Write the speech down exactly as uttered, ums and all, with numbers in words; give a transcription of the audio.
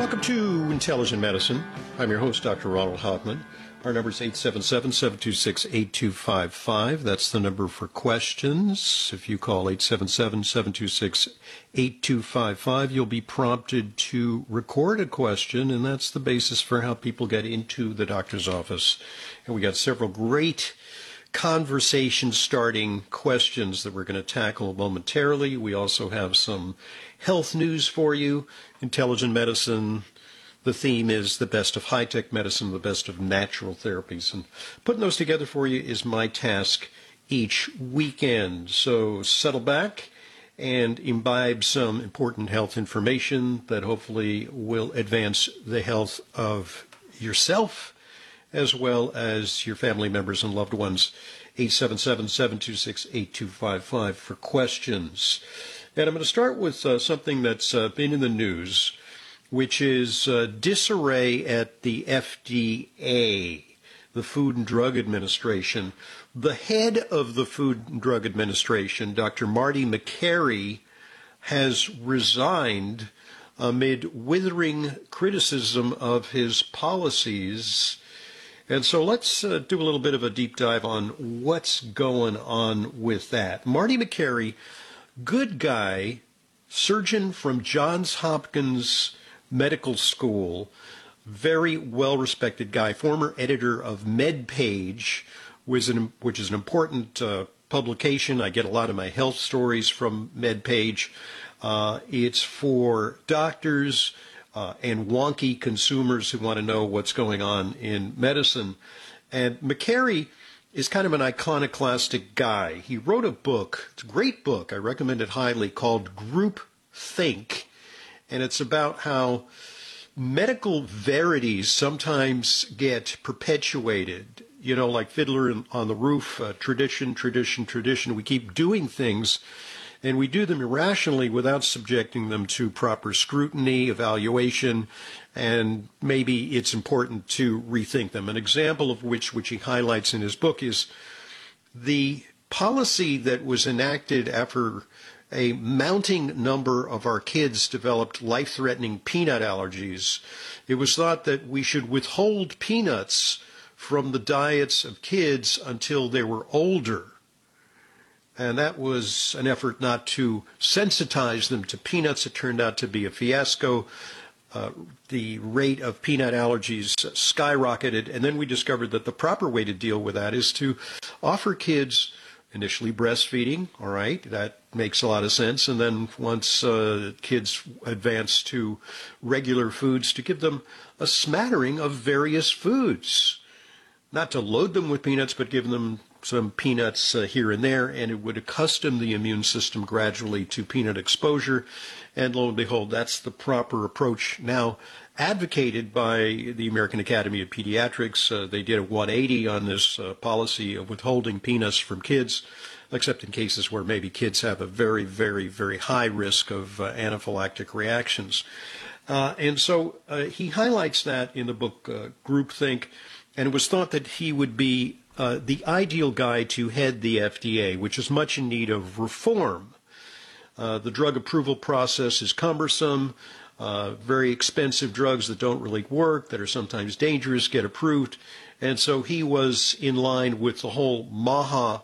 Welcome to Intelligent Medicine. I'm your host, Doctor Ronald Hoffman. Our number is eight seven seven, seven two six, eight two five five. That's the number for questions. If you call eight seven seven, seven two six, eight two five five, you'll be prompted to record a question, and that's the basis for how people get into the doctor's office. And we got several great conversation-starting questions that we're going to tackle momentarily. We also have some health news for you. Intelligent medicine. The theme is the best of high-tech medicine, the best of natural therapies. And putting those together for you is my task each weekend. So settle back and imbibe some important health information that hopefully will advance the health of yourself as well as your family members and loved ones. eight seven seven, seven two six, eight two five five for questions. And I'm going to start with uh, something that's uh, been in the news, which is uh, disarray at the F D A, the Food and Drug Administration. The head of the Food and Drug Administration, Doctor Marty Makary, has resigned amid withering criticism of his policies. And so let's uh, do a little bit of a deep dive on what's going on with that. Marty Makary, good guy, surgeon from Johns Hopkins Medical School, very well-respected guy, former editor of MedPage, which is an, which is an important uh, publication. I get a lot of my health stories from MedPage. Uh, it's for doctors uh, and wonky consumers who want to know what's going on in medicine. And Makary is kind of an iconoclastic guy. He wrote a book, it's a great book, I recommend it highly, called Group Think. And it's about how medical verities sometimes get perpetuated, you know, like Fiddler on the Roof, uh, tradition, tradition, tradition. We keep doing things, and we do them irrationally without subjecting them to proper scrutiny, evaluation, and maybe it's important to rethink them. An example of which, which he highlights in his book, is the policy that was enacted after a mounting number of our kids developed life-threatening peanut allergies. It was thought that we should withhold peanuts from the diets of kids until they were older. And that was an effort not to sensitize them to peanuts. It turned out to be a fiasco. Uh, the rate of peanut allergies skyrocketed. And then we discovered that the proper way to deal with that is to offer kids initially breastfeeding, all right, that makes a lot of sense. And then once uh, kids advance to regular foods, to give them a smattering of various foods. Not to load them with peanuts, but give them some peanuts uh, here and there, and it would accustom the immune system gradually to peanut exposure. And lo and behold, that's the proper approach now advocated by the American Academy of Pediatrics. Uh, they did a one eighty on this uh, policy of withholding peanuts from kids, except in cases where maybe kids have a very, very, very high risk of uh, anaphylactic reactions. Uh, and so uh, he highlights that in the book uh, Groupthink, and it was thought that he would be uh, the ideal guy to head the F D A, which is much in need of reform. Uh, the drug approval process is cumbersome. Uh, very expensive drugs that don't really work, that are sometimes dangerous, get approved. And so he was in line with the whole MAHA